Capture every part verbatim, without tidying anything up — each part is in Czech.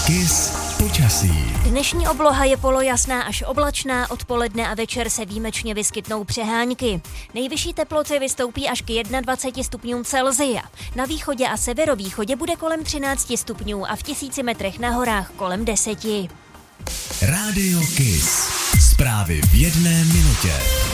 Kiss počasí. Dnešní obloha je polojasná až oblačná, odpoledne a večer se výjimečně vyskytnou přehánky. Nejvyšší teploty vystoupí až k dvaceti jedné stupňům Celsia. Na východě a severovýchodě bude kolem třináct stupňů a v tisíci metrech na horách kolem deseti. Rádio Kiss. Zprávy v jedné minutě.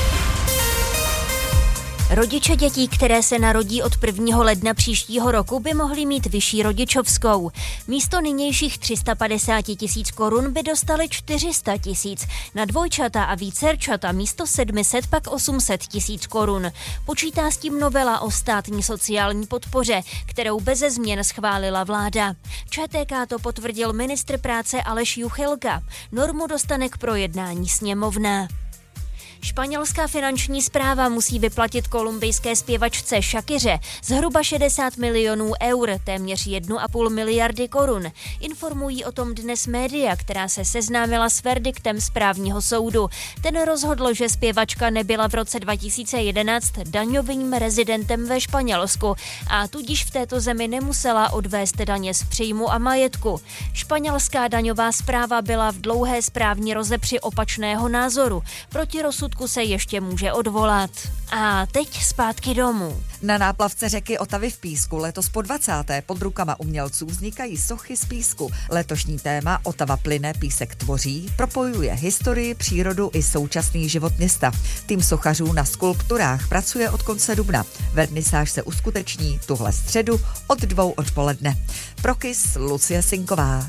Rodiče dětí, které se narodí od prvního ledna příštího roku, by mohli mít vyšší rodičovskou. Místo nynějších tři sta padesát tisíc korun by dostali čtyři sta tisíc. Na dvojčata a vícerčata místo sedm set pak osm set tisíc korun. Počítá s tím novela o státní sociální podpoře, kterou beze změn schválila vláda. ČTK to potvrdil ministr práce Aleš Juchelka. Normu dostane k projednání sněmovna. Španělská finanční správa musí vyplatit kolumbijské zpěvačce Shakiře zhruba šedesát milionů eur, téměř jedna a půl miliardy korun. Informují o tom dnes média, která se seznámila s verdiktem správního soudu. Ten rozhodl, že zpěvačka nebyla v roce dva tisíce jedenáct daňovým rezidentem ve Španělsku a tudíž v této zemi nemusela odvést daně z příjmu a majetku. Španělská daňová správa byla v dlouhé správní rozepři opačného názoru. Proti rozsudku se ještě může odvolat. A teď zpátky domů. Na náplavce řeky Otavy v Písku letos po dvacáté pod rukama umělců vznikají sochy z písku. Letošní téma Otava plyne, písek tvoří propojuje historii, přírodu i současný život města. Tým sochařů na skulpturách pracuje od konce dubna. Vernisáž se uskuteční tuhle středu od dvou odpoledne. Pro Kiss Lucie Sinková.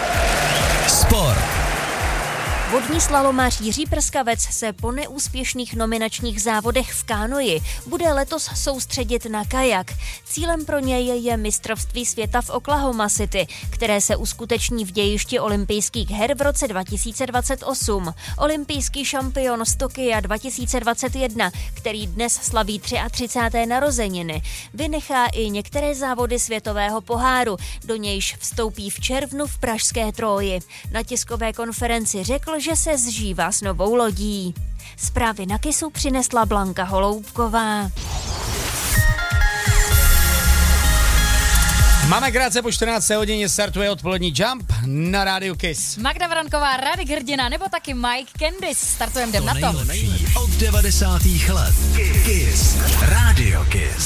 Sport. Vodní slalomář Jiří Prskavec se po neúspěšných nominačních závodech v kánoji bude letos soustředit na kajak. Cílem pro něj je mistrovství světa v Oklahoma City, které se uskuteční v dějišti olympijských her v roce dva tisíce dvacet osm. Olympijský šampion z Tokia dva tisíce dvacet jedna, který dnes slaví třicáté třetí narozeniny, vynechá i některé závody světového poháru, do nějž vstoupí v červnu v pražské Tróji. Na tiskové konferenci řekl, že se zžívá s novou lodí. Zprávy na Kissu přinesla Blanka Holoubková. Máme krátce po čtrnácté hodině, startuje odpolední Jump na rádiu Kiss. Magda Vranková, Radek Hrdina nebo taky Mike Candice. Startujeme, jdem na to. Nejlepší od devadesátých let. Kiss. Rádio Kiss.